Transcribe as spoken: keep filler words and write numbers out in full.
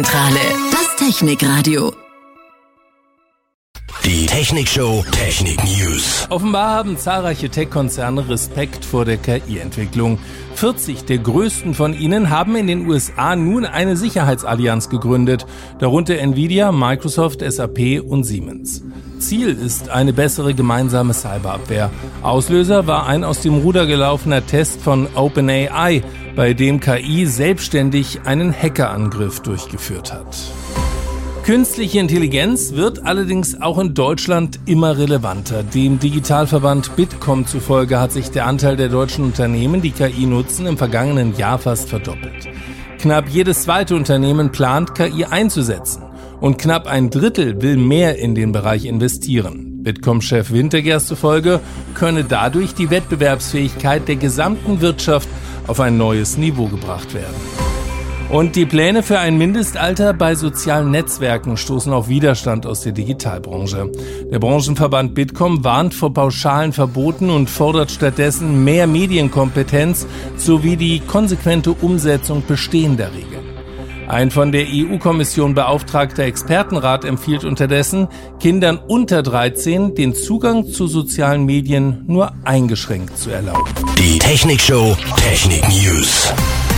Zentrale, das Technikradio. Die Technikshow Technik News. Offenbar haben zahlreiche Tech-Konzerne Respekt vor der K I-Entwicklung. vierzig der größten von ihnen haben in den U S A nun eine Sicherheitsallianz gegründet, darunter Nvidia, Microsoft, S A P und Siemens. Ziel ist eine bessere gemeinsame Cyberabwehr. Auslöser war ein aus dem Ruder gelaufener Test von OpenAI, bei dem K I selbstständig einen Hackerangriff durchgeführt hat. Künstliche Intelligenz wird allerdings auch in Deutschland immer relevanter. Dem Digitalverband Bitkom zufolge hat sich der Anteil der deutschen Unternehmen, die K I nutzen, im vergangenen Jahr fast verdoppelt. Knapp jedes zweite Unternehmen plant, K I einzusetzen. Und knapp ein Drittel will mehr in den Bereich investieren. Bitkom-Chef Wintergerst zufolge könne dadurch die Wettbewerbsfähigkeit der gesamten Wirtschaft auf ein neues Niveau gebracht werden. Und die Pläne für ein Mindestalter bei sozialen Netzwerken stoßen auf Widerstand aus der Digitalbranche. Der Branchenverband Bitkom warnt vor pauschalen Verboten und fordert stattdessen mehr Medienkompetenz sowie die konsequente Umsetzung bestehender Regeln. Ein von der E U-Kommission beauftragter Expertenrat empfiehlt unterdessen, Kindern unter dreizehn den Zugang zu sozialen Medien nur eingeschränkt zu erlauben. Die Technikshow Technik News.